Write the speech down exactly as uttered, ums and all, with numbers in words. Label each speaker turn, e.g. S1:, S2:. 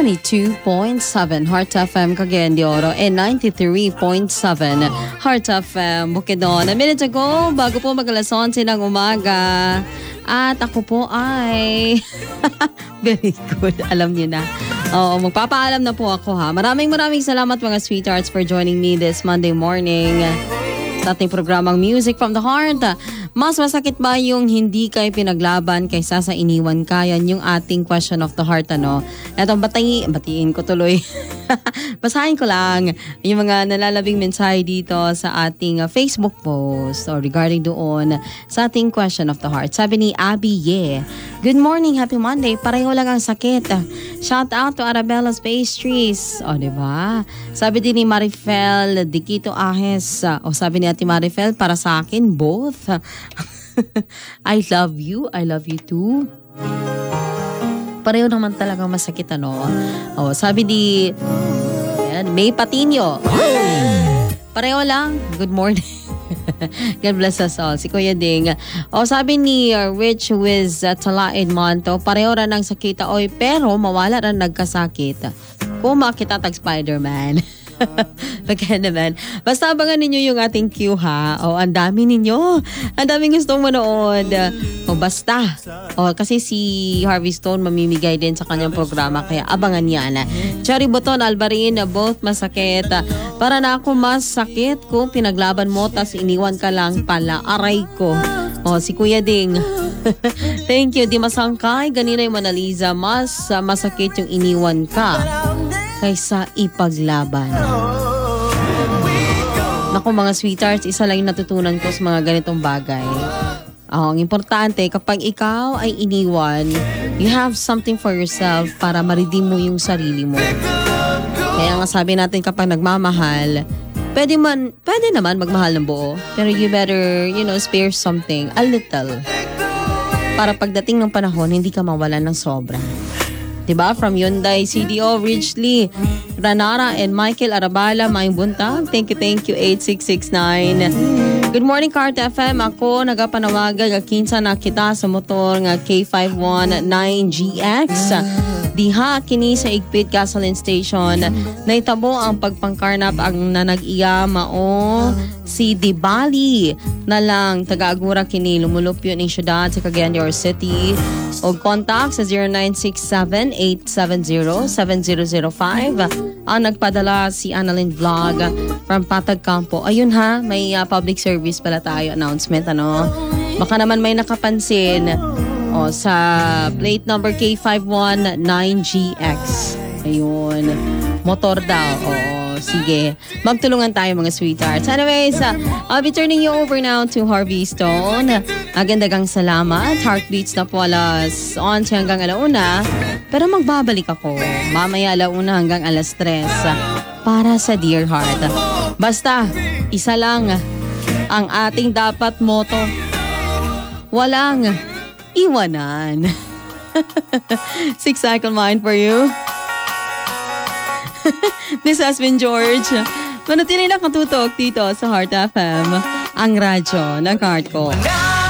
S1: ninety-two point seven Heart F M Cagayan de Oro and ninety-three point seven Heart F M Bukidnon. A minute ago, bago po mag-alas onse ng umaga. At ako po ay very good, alam niyo na. Oo, magpapaalam na po ako ha. Maraming maraming salamat mga sweethearts for joining me this Monday morning sa ating programang Music from the Heart. Mas masakit ba yung hindi kayo pinaglaban kaysa sa iniwan ka? Yan yung ating question of the heart, ano? Eto, batiin, batiin ko tuloy. Basahin ko lang yung mga nalalabing mensahe dito sa ating uh, Facebook post or regarding doon sa ating question of the heart. Sabi ni Abby Ye, good morning, happy Monday. Pareho lang ang sakit. Shout out to Arabella's Pastries. O, diba? Sabi din ni Marifel Diquito Ahes. O, sabi ni Ate Marifel, para sa akin, both. I love you. I love you too. Pareho naman talaga masakit, ano? O, sabi ni ayan, May Patinio. Pareho lang. Good morning. God bless us all. Si Kuya Ding. O, sabi ni uh, Rich Wiz uh, Talaid Monto, pareho rin ang sakita. Oy, pero mawala rin nagkasakit. Kung makita tag Spider-Man. Pagka naman. Basta abangan ninyo yung ating queue ha. O, ang dami ninyo. Ang daming gustong manood. O, basta. O, kasi si Harvey Stone mamimigay din sa kanyang programa. Kaya abangan yan. Cherry Boton, Alvarin, both masakit. Para na ako masakit kung pinaglaban mo tas iniwan ka lang pala. Aray ko. O, si Kuya Ding. Thank you. Di masangkay. Ganina yung Mona Lisa. Mas uh, masakit yung iniwan ka kaysa ipaglaban. Naku mga sweethearts, isa lang yung natutunan ko sa mga ganitong bagay. Oh, ang importante, kapag ikaw ay iniwan, you have something for yourself para ma-redeem mo yung sarili mo. Kaya nga sabi natin kapag nagmamahal, pwede, man, pwede naman magmahal ng buo, pero you better, you know, spare something, a little. Para pagdating ng panahon, hindi ka mawalan ng sobra. Diba? From Hyundai C D O, Ridgely, Ranara, and Michael Arabala, Maing Buntag. Thank you, thank you, eight six six nine. Good morning, Heart F M. Ako, nagapanawagan, kinsa na kita sa motor nga K five one nine G X. Diha, kini sa Igpit Gasoline Station. Naitabo ang pagpangkarnap ang nanag-iya mao si Dibali na lang taga-agura kini lumulupyo ng syudad sa Cagayan de Oro City. O contact sa zero nine six seven eight seven zero seven zero zero five. Ang nagpadala si Annalyn Vlog from Patag Campo. Ayun ha, may uh, public service pala tayo announcement, ano. Baka naman may nakapansin o sa plate number K five one nine G X. Ayun, motor daw. Oo. Sige, magtulungan tayo mga sweethearts. Anyways, uh, I'll be turning you over now to Harvey Stone. Agandagang salamat. Heartbeats na po alas onse hanggang alauna. Pero magbabalik ako mamaya alauna hanggang alas tres para sa Dear Heart. Basta, isa lang ang ating dapat motto. Walang iwanan. Six Cycle Mind for you. This has been George. Manatili na katutok dito sa Heart F M, ang radyo ng heart ko.